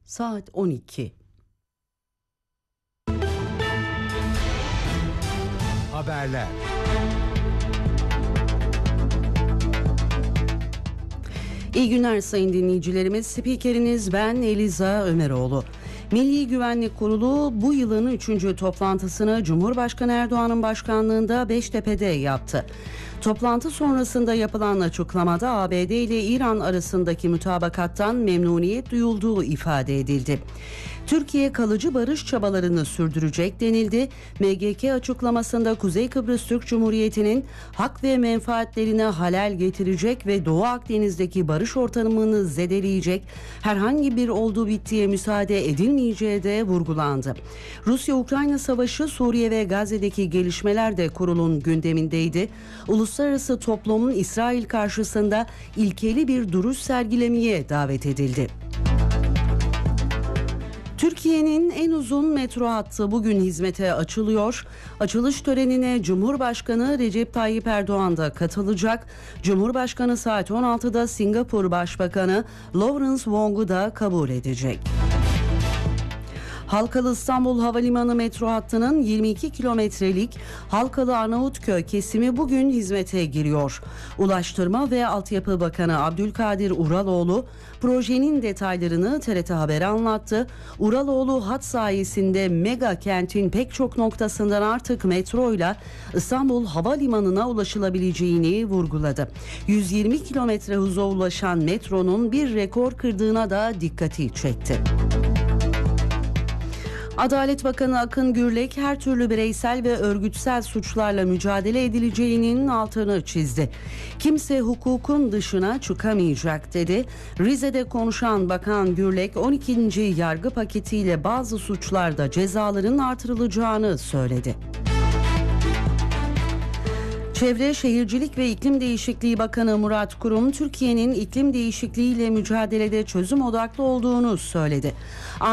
Saat 12. Haberler. İyi günler sayın dinleyicilerimiz. Spikeriniz ben Eliza Ömeroğlu. Milli Güvenlik Kurulu bu yılın 3. toplantısını Cumhurbaşkanı Erdoğan'ın başkanlığında Beştepe'de yaptı. Toplantı sonrasında yapılan açıklamada ABD ile İran arasındaki mutabakattan memnuniyet duyulduğu ifade edildi. Türkiye kalıcı barış çabalarını sürdürecek denildi. MGK açıklamasında Kuzey Kıbrıs Türk Cumhuriyeti'nin hak ve menfaatlerine halel getirecek ve Doğu Akdeniz'deki barış ortamını zedeleyecek herhangi bir oldu bittiye müsaade edilmeyeceği de vurgulandı. Rusya-Ukrayna savaşı, Suriye ve Gazze'deki gelişmeler de kurulun gündemindeydi. Uluslararası toplumun İsrail karşısında ilkeli bir duruş sergilemeye davet edildi. Türkiye'nin en uzun metro hattı bugün hizmete açılıyor. Açılış törenine Cumhurbaşkanı Recep Tayyip Erdoğan da katılacak. Cumhurbaşkanı saat 16'da Singapur Başbakanı Lawrence Wong'u da kabul edecek. Halkalı İstanbul Havalimanı metro hattının 22 kilometrelik Halkalı Arnavutköy kesimi bugün hizmete giriyor. Ulaştırma ve Altyapı Bakanı Abdülkadir Uraloğlu projenin detaylarını TRT Haber'e anlattı. Uraloğlu hat sayesinde mega kentin pek çok noktasından artık metroyla İstanbul Havalimanı'na ulaşılabileceğini vurguladı. 120 kilometre hıza ulaşan metronun bir rekor kırdığına da dikkati çekti. Adalet Bakanı Akın Gürlek her türlü bireysel ve örgütsel suçlarla mücadele edileceğinin altını çizdi. Kimse hukukun dışına çıkamayacak dedi. Rize'de konuşan Bakan Gürlek 12. yargı paketiyle bazı suçlarda cezaların artırılacağını söyledi. Çevre, Şehircilik ve İklim Değişikliği Bakanı Murat Kurum, Türkiye'nin iklim değişikliğiyle mücadelede çözüm odaklı olduğunu söyledi.